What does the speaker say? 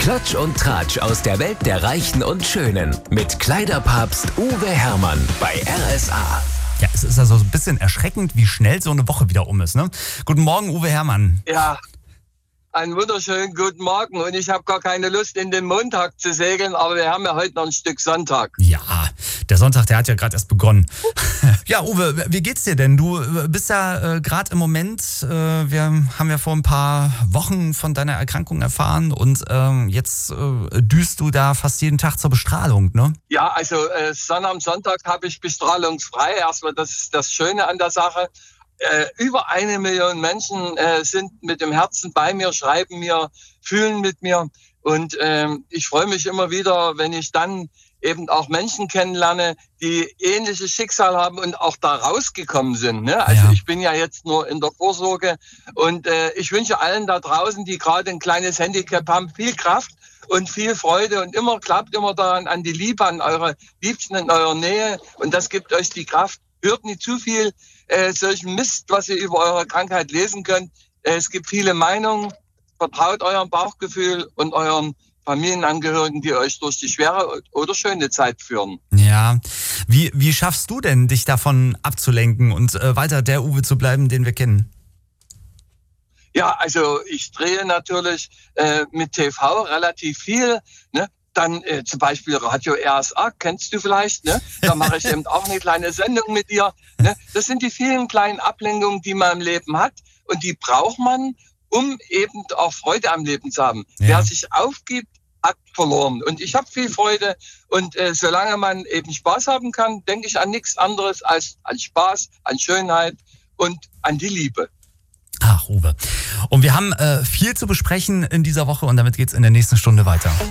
Klatsch und Tratsch aus der Welt der Reichen und Schönen. Mit Kleiderpapst Uwe Herrmann bei RSA. Ja, es ist also ein bisschen erschreckend, wie schnell so eine Woche wieder um ist, ne? Guten Morgen, Uwe Herrmann. Ja, einen wunderschönen guten Morgen. Und ich habe gar keine Lust, in den Montag zu segeln, aber wir haben ja heute noch ein Stück Sonntag. Ja, der Sonntag, der hat ja gerade erst begonnen. Ja, Uwe, wie geht's dir denn? Du bist ja gerade im Moment, wir haben ja vor ein paar Wochen von deiner Erkrankung erfahren und jetzt düst du da fast jeden Tag zur Bestrahlung, ne? Ja, also am Sonntag habe ich bestrahlungsfrei. Erstmal, das ist das Schöne an der Sache. Über 1 Million Menschen sind mit dem Herzen bei mir, schreiben mir, fühlen mit mir. Und ich freue mich immer wieder, wenn ich dann eben auch Menschen kennenlerne, die ähnliches Schicksal haben und auch da rausgekommen sind. Ne? Also Ja. Ich bin ja jetzt nur in der Vorsorge und ich wünsche allen da draußen, die gerade ein kleines Handicap haben, viel Kraft und viel Freude und glaubt immer daran, an die Liebe, an eure Liebsten in eurer Nähe, und das gibt euch die Kraft. Hört nicht zu viel solchen Mist, was ihr über eure Krankheit lesen könnt. Es gibt viele Meinungen. Vertraut eurem Bauchgefühl und euren Familienangehörigen, die euch durch die schwere oder schöne Zeit führen. Ja, wie schaffst du denn, dich davon abzulenken und weiter der Uwe zu bleiben, den wir kennen? Ja, also ich drehe natürlich mit TV relativ viel, ne? Dann zum Beispiel Radio RSA, kennst du vielleicht, ne? Da mache ich eben auch eine kleine Sendung mit dir. Ne? Das sind die vielen kleinen Ablenkungen, die man im Leben hat, und die braucht man, um eben auch Freude am Leben zu haben. Ja. Wer sich aufgibt, hat verloren. Und ich habe viel Freude, und solange man eben Spaß haben kann, denke ich an nichts anderes als an Spaß, an Schönheit und an die Liebe. Ach, Uwe. Und wir haben viel zu besprechen in dieser Woche und damit geht's in der nächsten Stunde weiter.